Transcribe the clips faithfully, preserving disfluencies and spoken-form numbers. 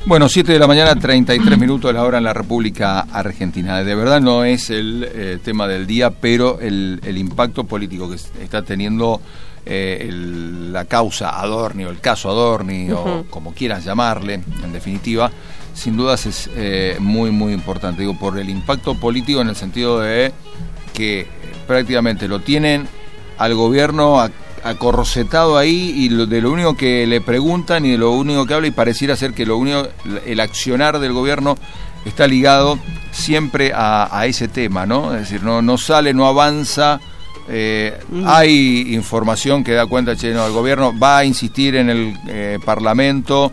Bueno, siete de la mañana, treinta y tres minutos de la hora en la República Argentina. De verdad no es el eh, tema del día, pero el, el impacto político que está teniendo eh, el, la causa Adorni o el caso Adorni, uh-huh. o como quieras llamarle, en definitiva, sin dudas es eh, muy, muy importante. Digo, por el impacto político en el sentido de que prácticamente lo tienen al gobierno a acorrosetado ahí, y lo, de lo único que le preguntan y de lo único que habla, y pareciera ser que lo único, el accionar del gobierno está ligado siempre a, a ese tema, ¿no? Es decir, no, no sale, no avanza. Eh, mm. Hay información que da cuenta, che, no, el gobierno va a insistir en el eh, Parlamento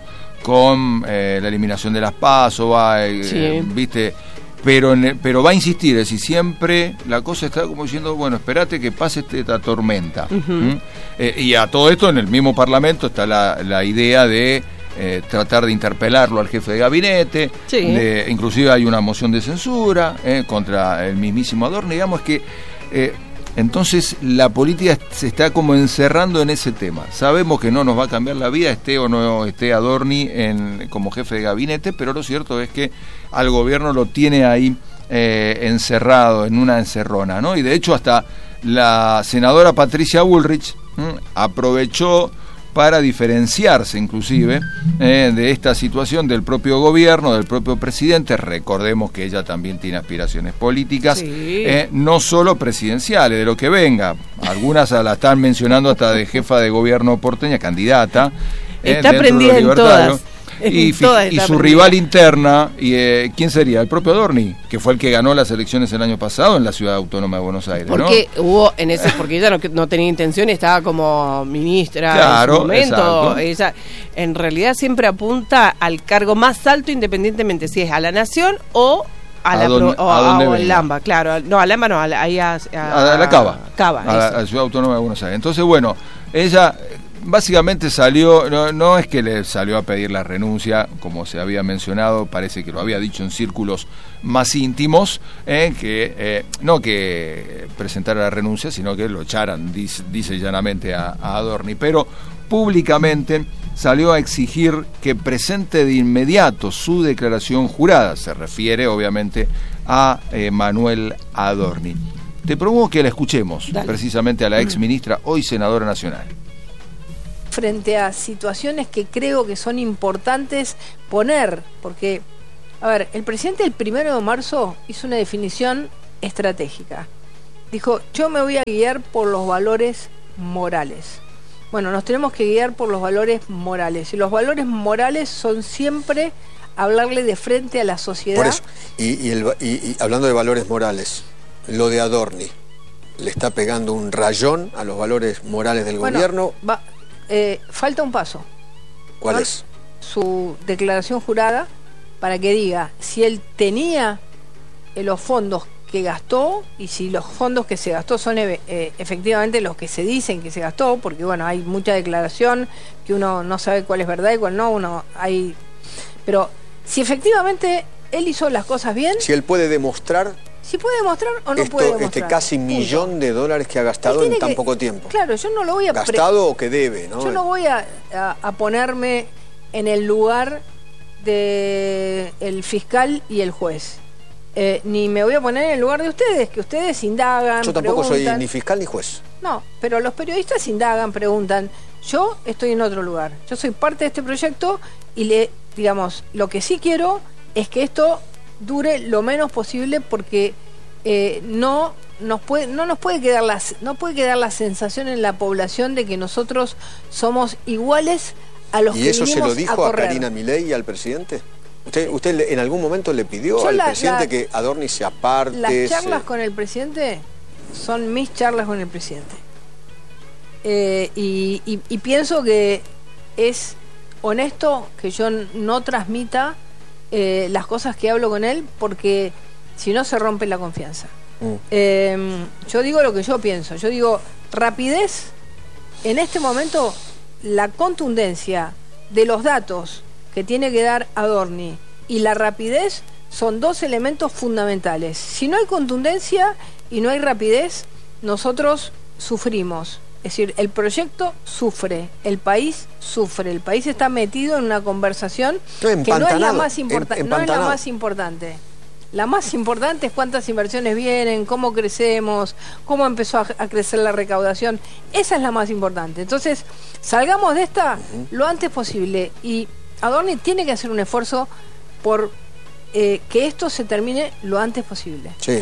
con eh, la eliminación de las PASO, va, eh, sí. viste, pero en el, pero va a insistir, es decir, siempre la cosa está como diciendo, bueno, espérate que pase esta tormenta. Uh-huh. ¿Mm? Eh, y a todo esto, en el mismo Parlamento está la, la idea de eh, tratar de interpelarlo al jefe de gabinete, sí. de, inclusive hay una moción de censura eh, contra el mismísimo Adorni, digamos que eh, entonces la política se está como encerrando en ese tema. Sabemos que no nos va a cambiar la vida, esté o no esté Adorni en, como jefe de gabinete, pero lo cierto es que al gobierno lo tiene ahí eh, encerrado, en una encerrona, ¿no? Y de hecho hasta la senadora Patricia Bullrich ¿m? aprovechó para diferenciarse inclusive eh, de esta situación del propio gobierno, del propio presidente. Recordemos que ella también tiene aspiraciones políticas, sí. eh, no solo presidenciales, de lo que venga. Algunas la están mencionando hasta de jefa de gobierno porteña, candidata. Está eh, prendida en todas. Y, y su rival interna, y eh, ¿quién sería? El propio Adorni, que fue el que ganó las elecciones el año pasado en la Ciudad Autónoma de Buenos Aires, porque ¿no? hubo en ese, porque ella no, no tenía intención, estaba como ministra, claro, en su momento. Exacto. Ella en realidad siempre apunta al cargo más alto, independientemente si es a la nación o a, a la don, pro, o, a, a, o a Lamba, claro, no, a Lamba no, a la, ahí a, a, a la Cava, Cava a, la, a la Ciudad Autónoma de Buenos Aires. Entonces, bueno, ella básicamente salió, no, no es que le salió a pedir la renuncia, como se había mencionado, parece que lo había dicho en círculos más íntimos, eh, que eh, no que presentara la renuncia, sino que lo echaran, dice, dice llanamente a, a Adorni, pero públicamente salió a exigir que presente de inmediato su declaración jurada. Se refiere obviamente a eh, Manuel Adorni. Te propongo que la escuchemos. Dale. Precisamente a la ex ministra, hoy senadora nacional. Frente a situaciones que creo que son importantes poner, porque, a ver, el presidente el primero de marzo hizo una definición estratégica. Dijo, yo me voy a guiar por los valores morales. Bueno, nos tenemos que guiar por los valores morales, y los valores morales son siempre hablarle de frente a la sociedad. Por eso, y, y, el, y, y hablando de valores morales, lo de Adorni, ¿le está pegando un rayón a los valores morales del bueno, gobierno? Va, Eh, falta un paso. ¿Cuál ¿no? es? Su declaración jurada para que diga si él tenía eh, los fondos que gastó y si los fondos que se gastó son eh, efectivamente los que se dicen que se gastó, porque bueno, hay mucha declaración que uno no sabe cuál es verdad y cuál no, uno hay, pero si efectivamente él hizo las cosas bien, si él puede demostrar, si puede demostrar o no esto, puede demostrar. Este casi millón Punto. de dólares que ha gastado en tan que, poco tiempo. Claro, yo no lo voy a... Gastado o que debe, ¿no? Yo no voy a, a, a ponerme en el lugar de el fiscal y el juez. Eh, ni me voy a poner en el lugar de ustedes, que ustedes indagan, Yo tampoco preguntan. soy ni fiscal ni juez. No, pero los periodistas indagan, preguntan. Yo estoy en otro lugar. Yo soy parte de este proyecto y le, digamos, lo que sí quiero es que esto dure lo menos posible, porque eh, no nos puede no nos puede quedar la, no puede quedar la sensación en la población de que nosotros somos iguales a los ¿Y que eso se lo dijo a, a Karina Milei y al presidente? ¿Usted, usted en algún momento le pidió Yo al la, presidente la, que Adorni se aparte? Las charlas se... con el presidente son mis charlas con el presidente. Eh, y, y, y pienso que es honesto que yo no transmita eh, las cosas que hablo con él, porque si no se rompe la confianza. Mm. Eh, yo digo lo que yo pienso. Yo digo, rapidez, en este momento, la contundencia de los datos que tiene que dar Adorni y la rapidez son dos elementos fundamentales. Si no hay contundencia y no hay rapidez, nosotros sufrimos Es decir, el proyecto sufre, el país sufre, el país está metido en una conversación no, que no es la más importante, em, no es la más importante. La más importante es cuántas inversiones vienen, cómo crecemos, cómo empezó a, a crecer la recaudación. Esa es la más importante. Entonces, salgamos de esta uh-huh. lo antes posible. Y Adorni tiene que hacer un esfuerzo por eh, que esto se termine lo antes posible. Sí.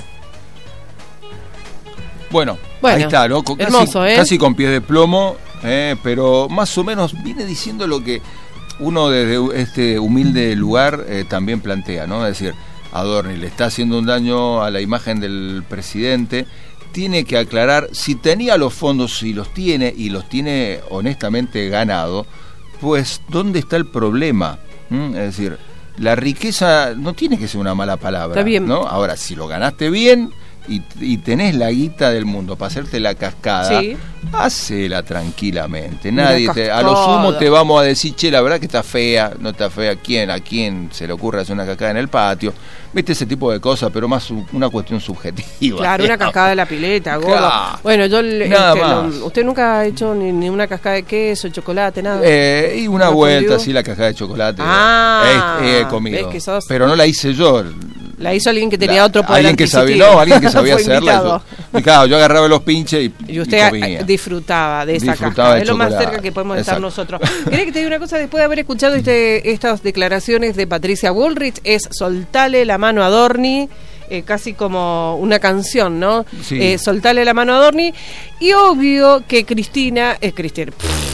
Bueno, bueno, ahí está, ¿no? Casi, hermoso, ¿eh? Casi con pies de plomo, eh, pero más o menos viene diciendo lo que uno desde este humilde lugar eh, también plantea, ¿no? Es decir, Adorni le está haciendo un daño a la imagen del presidente, tiene que aclarar si tenía los fondos, si los tiene, y los tiene honestamente ganado, pues ¿dónde está el problema? ¿Mm? Es decir, la riqueza no tiene que ser una mala palabra, está bien, ¿no? Ahora, si lo ganaste bien y, y tenés la guita del mundo para hacerte la cascada, sí. hacela tranquilamente. Nadie te, a lo sumo te vamos a decir, che, la verdad que está fea, no está fea. ¿Quién, ¿A quién se le ocurre hacer una cascada en el patio? Viste, ese tipo de cosas, pero más una cuestión subjetiva. Claro, digamos. Una cascada de la pileta, gordo. Claro. Bueno, yo este, no, usted nunca ha hecho ni, ni una cascada de queso, chocolate, nada. Eh, y una vuelta, así la cascada de chocolate. Ah, he, he comido. Que sos... Pero no la hice yo. La hizo alguien que tenía la, otro poder alguien que sabía, no, alguien que sabía hacerla. Y claro, yo agarraba los pinches y, y usted y comía. Disfrutaba de esa disfrutaba cascada. De es lo chocolate. más cerca que podemos Exacto. estar nosotros. ¿Querés que te diga una cosa? Después de haber escuchado este, estas declaraciones de Patricia Bullrich, es soltale la mano a Adorni, eh, casi como una canción, ¿no? Sí. Eh, soltale la mano a Adorni. Y obvio que Cristina... Es Cristina.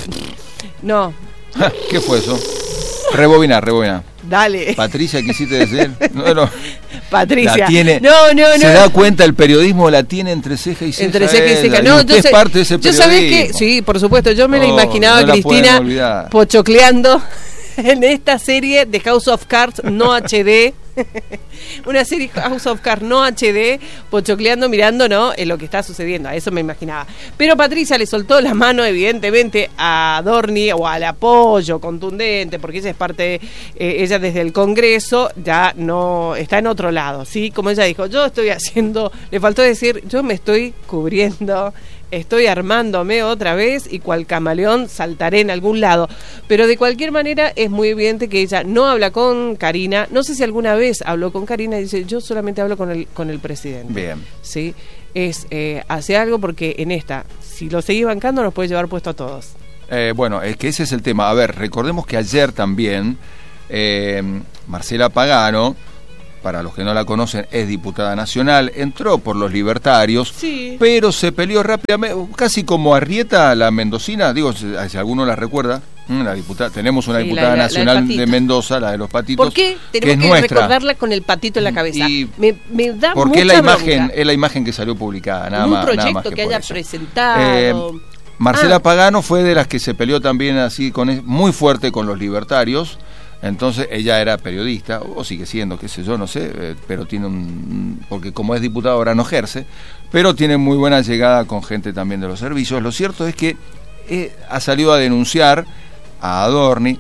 No. ¿Qué fue eso? Rebobinar, rebobinar. Dale. Patricia, quisiste decir. No, no. Patricia. La tiene, no, no, no. Se da cuenta, el periodismo la tiene entre ceja y ceja. Entre ceja y ceja. Y no, usted yo es sé, parte de ese periodismo. Yo sabés que, sí, por supuesto, yo me no, la imaginaba no a Cristina la pochocleando en esta serie de House of Cards no H D. Una serie House of Cards no H D, pochocleando, mirando, ¿no? En lo que está sucediendo, a eso me imaginaba. Pero Patricia le soltó la mano, evidentemente, a Adorni, o al apoyo contundente, porque ella es parte, eh, ella desde el Congreso ya no está en otro lado, ¿sí? Como ella dijo, yo estoy haciendo, le faltó decir, yo me estoy cubriendo, estoy armándome otra vez y cual camaleón saltaré en algún lado. Pero de cualquier manera es muy evidente que ella no habla con Karina. No sé si alguna vez habló con Karina y dice, yo solamente hablo con el con el presidente. Bien. ¿Sí? Es, eh, hace algo porque en esta, si lo seguís bancando, nos puede llevar puesto a todos. Eh, bueno, es que ese es el tema. A ver, recordemos que ayer también eh, Marcela Pagano, para los que no la conocen, es diputada nacional, entró por los libertarios, sí. pero se peleó rápidamente, casi como Arrieta, la mendocina, digo, si, si alguno la recuerda, la diputada, tenemos una sí, diputada la, la, nacional la de Mendoza, la de los patitos. ¿Por qué tenemos que, es que nuestra. recordarla con el patito en la cabeza? Y me, me da porque mucha es la imagen, bronca. es la imagen que salió publicada, nada un más. proyecto nada más que, que haya eso. presentado. Eh, Marcela ah. Pagano fue de las que se peleó también así con muy fuerte con los libertarios. Entonces ella era periodista, o sigue siendo, qué sé yo, no sé, eh, pero tiene un... porque como es diputada ahora no ejerce, pero tiene muy buena llegada con gente también de los servicios. Lo cierto es que eh, ha salido a denunciar a Adorni,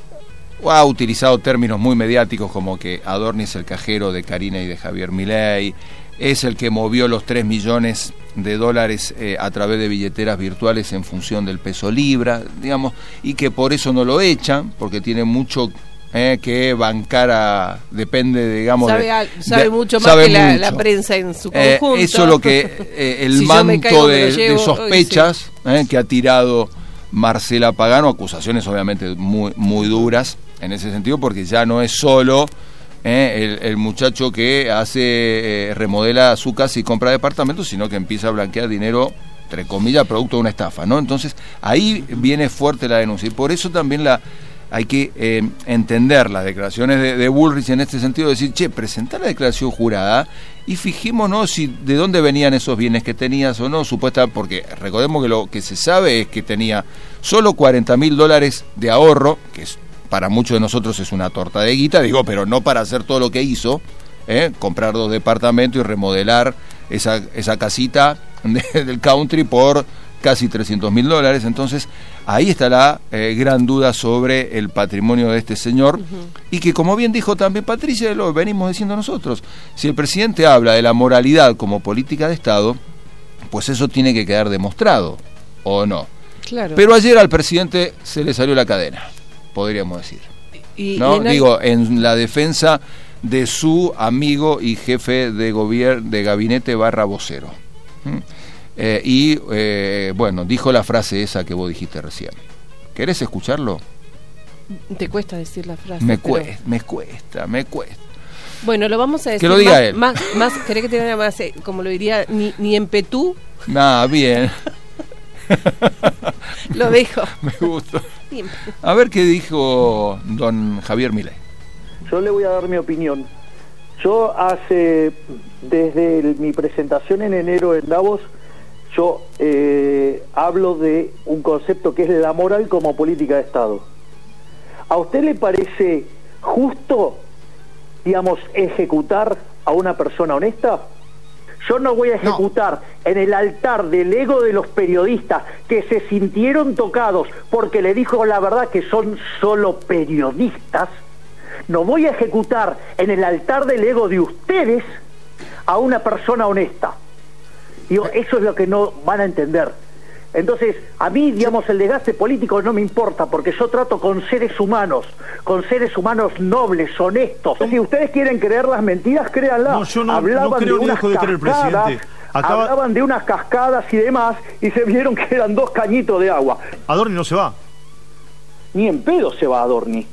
o ha utilizado términos muy mediáticos como que Adorni es el cajero de Karina y de Javier Milei, es el que movió los tres millones de dólares eh, a través de billeteras virtuales en función del peso libra, digamos, y que por eso no lo echan, porque tiene mucho... Eh, que bancara depende, digamos, sabe, de, sabe de, mucho más sabe que la, mucho. la prensa en su eh, conjunto. Eso es lo que eh, el si manto caigo, de, llevo, de sospechas sí. eh, que ha tirado Marcela Pagano, acusaciones obviamente muy muy duras en ese sentido, porque ya no es solo eh, el, el muchacho que hace eh, remodela su casa y compra departamentos, sino que empieza a blanquear dinero, entre comillas, producto de una estafa, ¿no? Entonces ahí viene fuerte la denuncia, y por eso también la hay que eh, entender las declaraciones de, de Bullrich en este sentido, decir, che, presentar la declaración jurada y fijémonos si de dónde venían esos bienes que tenías o no, supuesta, porque recordemos que lo que se sabe es que tenía solo cuarenta mil dólares de ahorro, que es, para muchos de nosotros es una torta de guita, digo, pero no para hacer todo lo que hizo, ¿eh? Comprar dos departamentos y remodelar esa, esa casita de, del country por casi trescientos mil dólares. Entonces ahí está la eh, gran duda sobre el patrimonio de este señor, uh-huh. y que, como bien dijo también Patricia, lo venimos diciendo nosotros, si el presidente habla de la moralidad como política de Estado, pues eso tiene que quedar demostrado, o no. Claro. Pero ayer al presidente se le salió la cadena, podríamos decir. Y, ¿no? y en Digo, en la defensa de su amigo y jefe de gobierno, de gabinete barra vocero. ¿Mm? Eh, y, eh, bueno, dijo la frase esa que vos dijiste recién. ¿Querés escucharlo? Te cuesta decir la frase. Me pero... cuesta, me cuesta, me cuesta. Bueno, lo vamos a decir. Que lo diga más, él. Más, más, ¿querés que te diga más, eh, como lo diría, ni, ni en Petú? Nah, bien. Lo dejo. Me gustó. A ver qué dijo don Javier Milei. Yo le voy a dar mi opinión. Yo hace, desde el, mi presentación en enero en Davos, yo eh, hablo de un concepto que es la moral como política de Estado. ¿A usted le parece justo, digamos, ejecutar a una persona honesta? Yo no voy a ejecutar no. en el altar del ego de los periodistas que se sintieron tocados porque le dijo la verdad que son solo periodistas. No voy a ejecutar en el altar del ego de ustedes a una persona honesta. Digo, eso es lo que no van a entender. Entonces, a mí, digamos, el desgaste político no me importa, porque yo trato con seres humanos, con seres humanos nobles, honestos. Si ustedes quieren creer las mentiras, créanlas. No, yo no, hablaban no creo de ni unas dejo de creer, cascadas, presidente. Acaba... hablaban de unas cascadas y demás, y se vieron que eran dos cañitos de agua. Adorni no se va. Ni en pedo se va Adorni.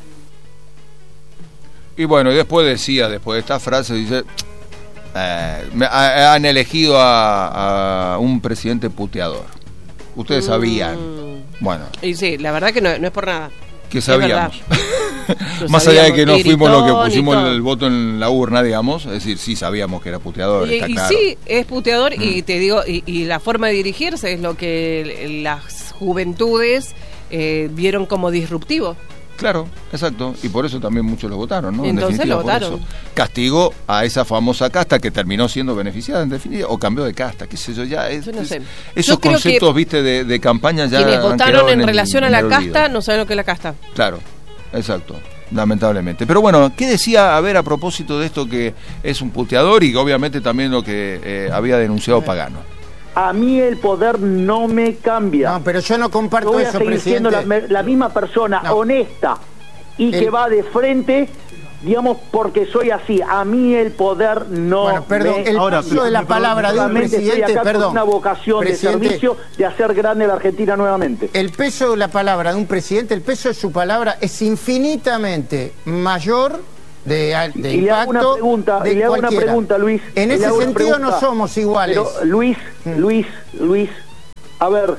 Y bueno, y después decía, después de esta frase, dice... Eh, me, a, han elegido a, a un presidente puteador. Ustedes mm. sabían. Bueno. Y sí, la verdad que no, no es por nada. Que sabíamos. Más sabíamos allá de que no fuimos los que pusimos el, el voto en la urna, digamos. Es decir, sí sabíamos que era puteador. Y, está y claro. sí, es puteador. Mm. Y te digo, y, y la forma de dirigirse es lo que las juventudes eh, vieron como disruptivo. Claro, exacto, y por eso también muchos lo votaron, ¿no? Entonces lo votaron. Castigó a esa famosa casta que terminó siendo beneficiada en definitiva, o cambió de casta, qué sé yo, ya es, yo no sé. es, esos yo conceptos, viste, de, de campaña ya quienes votaron en, en relación el, a en la olvido. casta no saben lo que es la casta. Claro, exacto, lamentablemente. Pero bueno, ¿qué decía, a ver, a propósito de esto que es un puteador y obviamente también lo que eh, había denunciado Pagano? A mí el poder no me cambia. No, pero yo no comparto yo voy eso, a seguir presidente. siendo la, la misma persona, no. honesta, y el... que va de frente, digamos, porque soy así. A mí el poder no bueno, perdón, me... el Ahora, peso de la palabra de un presidente, estoy acá perdón, con una vocación presidente, de servicio de hacer grande la Argentina nuevamente. El peso de la palabra de un presidente, el peso de su palabra es infinitamente mayor de, de y impacto le hago una pregunta, de y le hago cualquiera. una pregunta, Luis. En ese sentido no somos iguales. Pero, Luis, mm. Luis, Luis, a ver,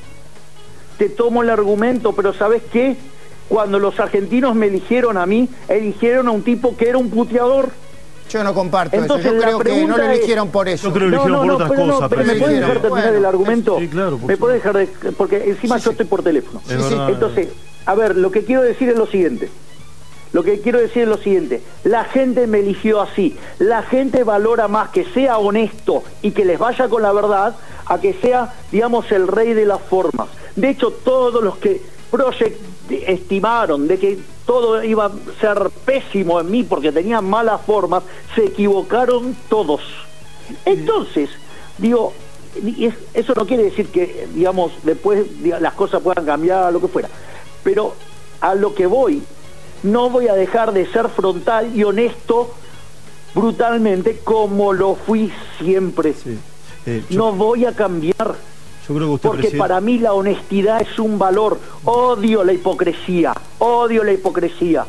te tomo el argumento, pero ¿sabes qué? Cuando los argentinos me eligieron a mí, eligieron a un tipo que era un puteador. Yo no comparto Entonces, eso, yo creo que no lo es... eligieron por eso. Yo creo que lo eligieron no, no, por no, otras pero cosas. No, pero ¿me puedes dejar terminar bueno, el argumento? Sí, claro. ¿Me puedes dejar de...? Porque encima sí, yo sí. estoy por teléfono. Sí, sí. Entonces, a ver, lo que quiero decir es lo siguiente. Lo que quiero decir es lo siguiente. La gente me eligió así. La gente valora más que sea honesto y que les vaya con la verdad a que sea, digamos, el rey de las formas. De hecho, todos los que project estimaron de que todo iba a ser pésimo en mí porque tenía malas formas, se equivocaron todos. Entonces, digo, y es, eso no quiere decir que, digamos, después digamos, las cosas puedan cambiar, lo que fuera. Pero a lo que voy, no voy a dejar de ser frontal y honesto brutalmente como lo fui siempre. Sí. Eh, yo, no voy a cambiar. Yo creo que usted, porque presidente... para mí la honestidad es un valor. Odio la hipocresía. Odio la hipocresía.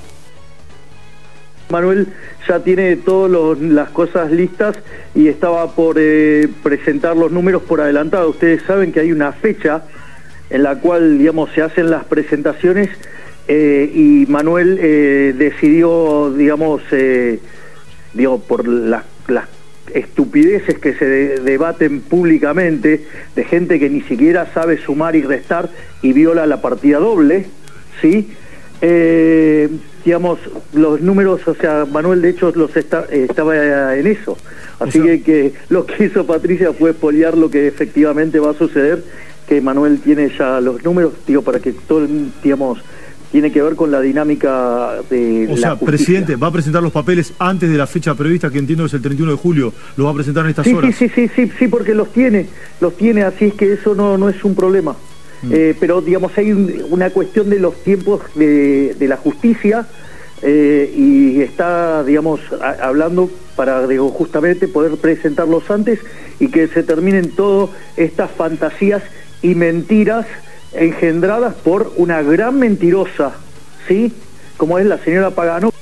Manuel ya tiene todas las cosas listas y estaba por eh, presentar los números por adelantado. Ustedes saben que hay una fecha en la cual, digamos, se hacen las presentaciones eh, y Manuel eh, decidió, digamos, eh, digo, por las, las estupideces que se de, debaten públicamente de gente que ni siquiera sabe sumar y restar y viola la partida doble, ¿sí? Eh, digamos, los números, o sea, Manuel de hecho los está, eh, estaba en eso, así o sea, que, que lo que hizo Patricia fue espoliar lo que efectivamente va a suceder, que Manuel tiene ya los números, digo, para que todo, digamos, tiene que ver con la dinámica de o la sea, justicia. Presidente, va a presentar los papeles antes de la fecha prevista, que entiendo es el treinta y uno de julio, ¿lo va a presentar en estas sí, horas? Sí, sí, sí, sí, sí, porque los tiene, los tiene, así es que eso no, no es un problema. Mm. Eh, pero, digamos, hay un, una cuestión de los tiempos de, de la justicia eh, y está, digamos, a, hablando para, digo, justamente poder presentarlos antes y que se terminen todas estas fantasías y mentiras engendradas por una gran mentirosa, ¿sí? Como es la señora Pagano.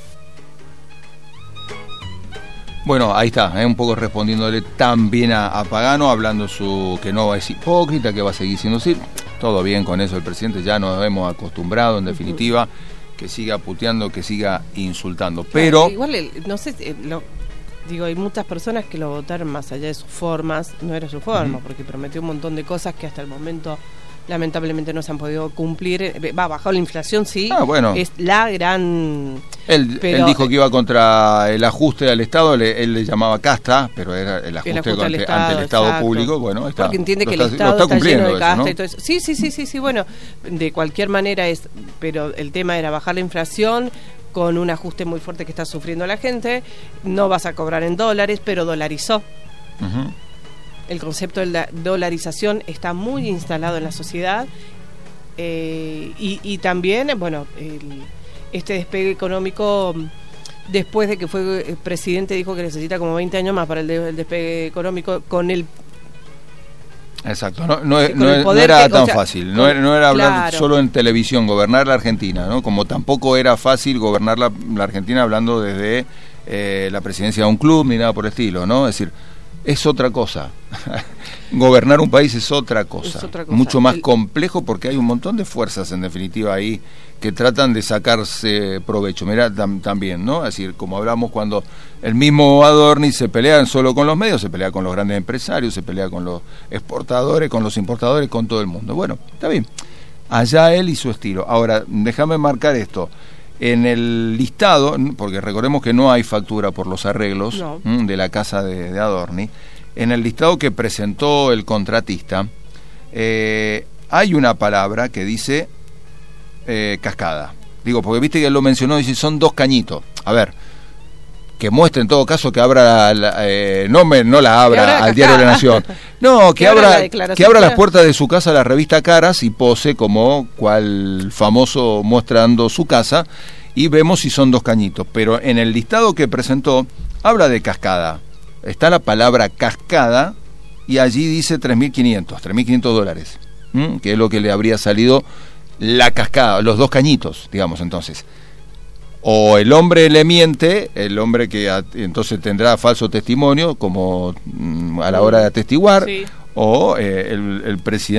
Bueno, ahí está, ¿eh? Un poco respondiéndole también a, a Pagano, hablando su que no es hipócrita, que va a seguir siendo así. Todo bien con eso, el presidente ya nos hemos acostumbrado, en definitiva, que siga puteando, que siga insultando. Pero claro, igual, el, no sé, lo, digo, hay muchas personas que lo votaron más allá de sus formas, no era su forma, uh-huh. porque prometió un montón de cosas que hasta el momento lamentablemente no se han podido cumplir. Va, bajó la inflación, sí, ah, bueno. es la gran... Él, pero, él dijo que iba contra el ajuste al Estado, le, él le llamaba casta, pero era el ajuste, el ajuste ante, el Estado, ante el Estado exacto. público, bueno, está. Porque entiende que está, el Estado está, está lleno de casta, ¿no? y todo eso. Sí, sí, sí, sí, sí, bueno, de cualquier manera es, pero el tema era bajar la inflación con un ajuste muy fuerte que está sufriendo la gente, no vas a cobrar en dólares, pero dolarizó. Uh-huh. El concepto de la dolarización está muy instalado en la sociedad eh, y, y también, bueno, el, este despegue económico, después de que fue presidente, dijo que necesita como veinte años más para el, de, el despegue económico con el... Exacto, no, no, no, no era que, tan o sea, fácil, no, con, no era hablar claro. solo en televisión, gobernar la Argentina, ¿no? Como tampoco era fácil gobernar la, la Argentina hablando desde eh, la presidencia de un club ni nada por el estilo, ¿no? Es decir, es otra cosa. Gobernar un país es otra cosa, es otra cosa. Mucho más el... complejo, porque hay un montón de fuerzas en definitiva ahí que tratan de sacarse provecho. Mirá, tam, también, ¿no? Es decir, como hablamos cuando el mismo Adorni se pelea solo con los medios, se pelea con los grandes empresarios, se pelea con los exportadores, con los importadores, con todo el mundo. Bueno, está bien. Allá él y su estilo. Ahora, déjame marcar esto. En el listado, porque recordemos que no hay factura por los arreglos no. de la casa de, de Adorni, en el listado que presentó el contratista, eh, hay una palabra que dice eh, cascada. Digo, porque viste que él lo mencionó, dice, son dos cañitos. A ver, que muestre en todo caso que abra, la, eh, no, me, no la abra al Diario de la Nación, no, que, que abra, que abra las puertas de su casa a la revista Caras y pose como cual famoso mostrando su casa y vemos si son dos cañitos. Pero en el listado que presentó habla de cascada, está la palabra cascada y allí dice tres mil quinientos dólares, ¿m? Que es lo que le habría salido la cascada, los dos cañitos, digamos. Entonces, o el hombre le miente, el hombre que a, entonces tendrá falso testimonio como mm, a la hora de atestiguar, sí. o eh, el, el presidente